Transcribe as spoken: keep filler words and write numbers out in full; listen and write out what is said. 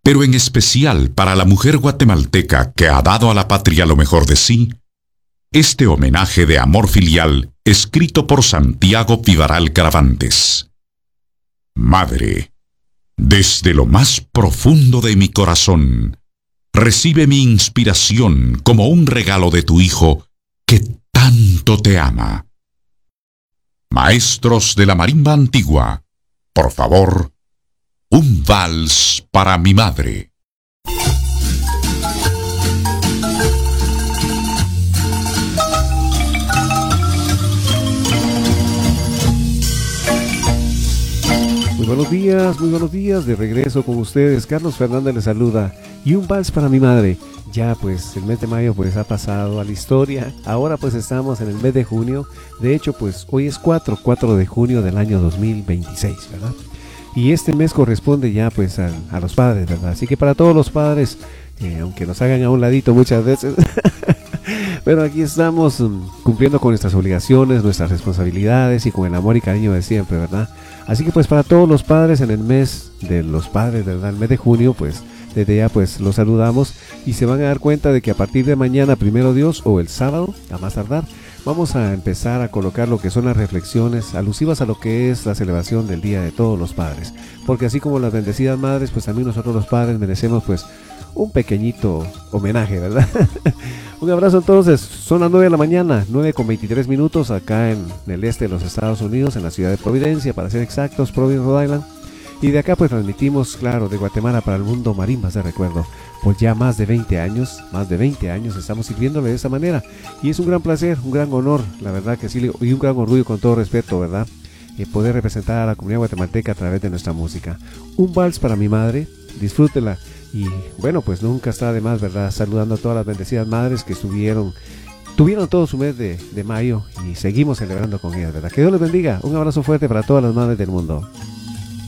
pero en especial para la mujer guatemalteca que ha dado a la patria lo mejor de sí, este homenaje de amor filial escrito por Santiago Vivaral Caravantes. Madre, desde lo más profundo de mi corazón, recibe mi inspiración como un regalo de tu hijo que tanto te ama. Maestros de la marimba antigua, por favor, un vals para mi madre. Muy buenos días, muy buenos días, de regreso con ustedes. Carlos Fernández les saluda. Y un vals para mi madre. Ya pues el mes de mayo pues ha pasado a la historia. Ahora pues estamos en el mes de junio. De hecho pues hoy es cuatro de junio del año dos mil veintiséis, ¿verdad? Y este mes corresponde ya pues a, a los padres, ¿verdad? Así que para todos los padres, eh, aunque nos hagan a un ladito muchas veces, pero aquí estamos um, cumpliendo con nuestras obligaciones, nuestras responsabilidades y con el amor y cariño de siempre, ¿verdad? Así que pues para todos los padres en el mes de los padres, ¿verdad? El mes de junio, pues desde ya pues los saludamos y se van a dar cuenta de que a partir de mañana, primero Dios, o el sábado, a más tardar, vamos a empezar a colocar lo que son las reflexiones alusivas a lo que es la celebración del Día de Todos los Padres. Porque así como las bendecidas madres, pues también nosotros los padres merecemos pues un pequeñito homenaje, ¿verdad? Un abrazo entonces, son las nueve de la mañana, nueve con veintitrés minutos acá en el este de los Estados Unidos, en la ciudad de Providencia, para ser exactos, Providence, Rhode Island. Y de acá pues transmitimos, claro, de Guatemala para el mundo marimbas de recuerdo. Por ya más de veinte años, más de veinte años estamos sirviéndole de esta manera. Y es un gran placer, un gran honor, la verdad que sí, y un gran orgullo con todo respeto, ¿verdad? Eh, poder representar a la comunidad guatemalteca a través de nuestra música. Un vals para mi madre, disfrútela. Y bueno, pues nunca está de más, ¿verdad? Saludando a todas las bendecidas madres que estuvieron, tuvieron todo su mes de, de mayo y seguimos celebrando con ellas, ¿verdad? Que Dios les bendiga. Un abrazo fuerte para todas las madres del mundo.